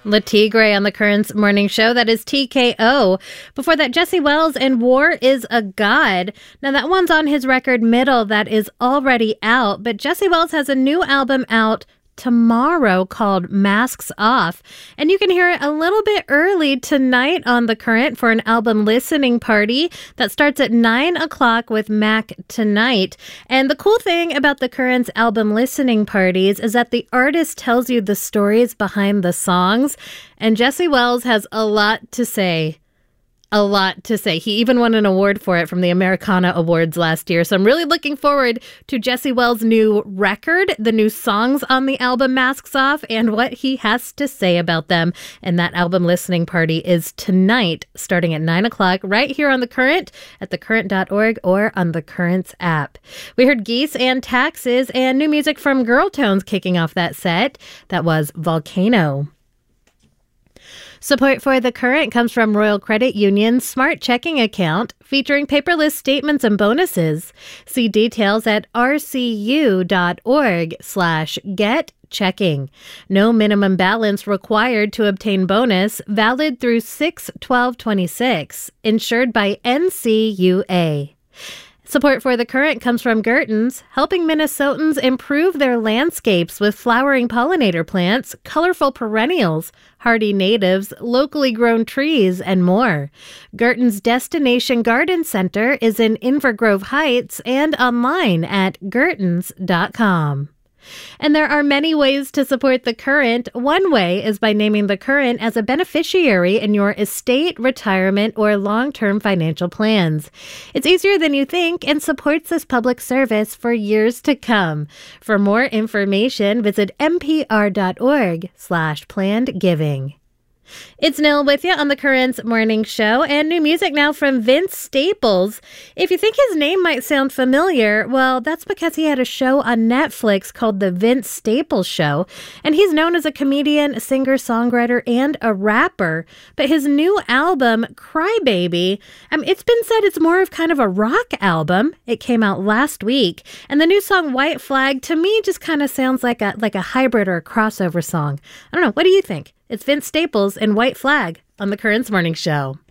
Le Tigre on the Currents morning show. That is TKO. Before that, Jesse Wells and War is a God. Now, that one's on his record Middle that is already out, but Jesse Wells has a new album out tomorrow called Masks Off, and you can hear it a little bit early tonight on The Current for an album listening party that starts at 9 o'clock with Mac Tonight. And the cool thing about The Current's album listening parties is that the artist tells you the stories behind the songs, and Jesse Wells has a lot to say. A lot to say. He even won an award for it from the Americana Awards last year. So I'm really looking forward to Jesse Wells' new record, the new songs on the album Masks Off, and what he has to say about them. And that album listening party is tonight, starting at 9 o'clock, right here on The Current, at thecurrent.org or on the Currents app. We heard Geese and Taxes and new music from Girl Tones kicking off that set. That was Volcano. Support for The Current comes from Royal Credit Union's Smart Checking account featuring paperless statements and bonuses. See details at rcu.org/getchecking. No minimum balance required to obtain bonus. Valid through 6/12/26. Insured by NCUA. Support for The Current comes from Gertens, helping Minnesotans improve their landscapes with flowering pollinator plants, colorful perennials, hardy natives, locally grown trees, and more. Gertens Destination Garden Center is in Invergrove Heights and online at gertens.com. And there are many ways to support The Current. One way is by naming The Current as a beneficiary in your estate, retirement, or long-term financial plans. It's easier than you think and supports this public service for years to come. For more information, visit npr.org/plannedgiving. It's Nil with you on The Current's morning show, and new music now from Vince Staples. If you think his name might sound familiar, well, that's because he had a show on Netflix called The Vince Staples Show, and he's known as a comedian, a singer, songwriter, and a rapper. But his new album, Crybaby, it's been said it's more of kind of a rock album. It came out last week, and the new song White Flag to me just kind of sounds like a hybrid or a crossover song. I don't know. What do you think? It's Vince Staples and White Flag on The Current's morning show.